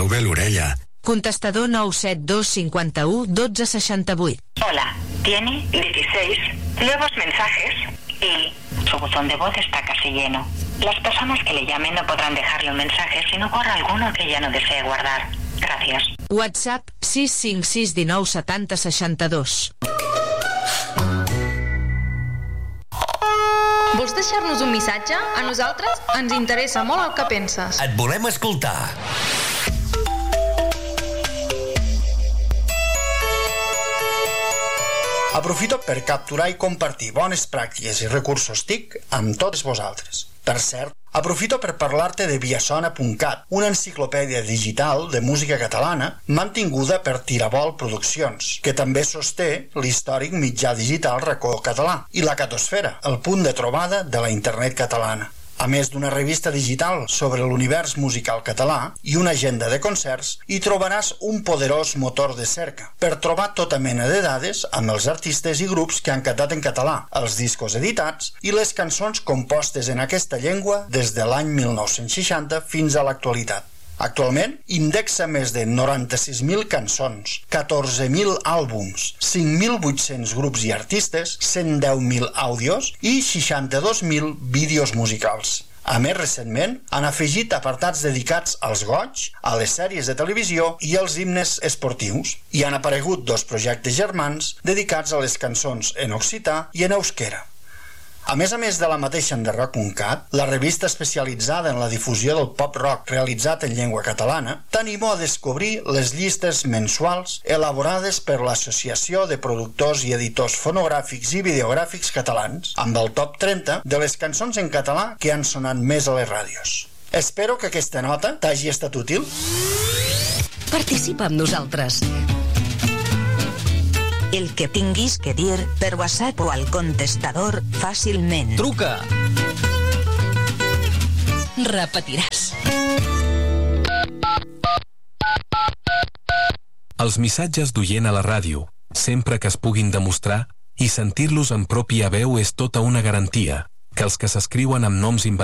Poseu bé l'orella. Contestador 972 51 12 68. Hola, tiene 16 nuevos mensajes y su buzón de voz está casi lleno. Las personas que le llamen no podrán dejarle un mensaje si no borra alguno que ya no desee guardar. Gracias. WhatsApp 656 19 70 62. Vols deixar-nos un missatge? A nosaltres ens interessa molt el que penses. Et volem escoltar. Aprofito per capturar i compartir bones pràctiques i recursos TIC amb tots vosaltres. Per cert, aprofito per parlar-te de viasona.cat, una enciclopèdia digital de música catalana mantinguda per Tirabol Produccions, que també sosté l'històric mitjà digital Racó Català i la Catosfera, el punt de trobada de la internet catalana. A més d'una revista digital sobre l'univers musical català i una agenda de concerts, hi trobaràs un poderós motor de cerca per trobar tota mena de dades amb els artistes i grups que han cantat en català, els discos editats i les cançons compostes en aquesta llengua des de l'any 1960 fins a l'actualitat. Actualment, indexa més de 96.000 cançons, 14.000 àlbums, 5.800 grups i artistes, 110.000 àudios i 62.000 vídeos musicals. A més, recentment, han afegit apartats dedicats als goig, a les sèries de televisió i als himnes esportius. I han aparegut 2 projectes germans dedicats a les cançons en occità i en euskera. A més de la mateixa Enderrock.cat, la revista especialitzada en la difusió del pop-rock realitzat en llengua catalana, t'animo a descobrir les llistes mensuals elaborades per l'Associació de Productors i Editors Fonogràfics i Videogràfics Catalans, amb el top 30 de les cançons en català que han sonat més a les ràdios. Espero que aquesta nota t'hagi estat útil. Participa amb nosaltres. El que tinguis que dir per WhatsApp o al contestador fàcilment. Truca! Repetiràs. Els missatges d'oient a la ràdio, sempre que es puguin demostrar, i sentir-los en pròpia veu és tota una garantia, que els que s'escriuen amb noms inventats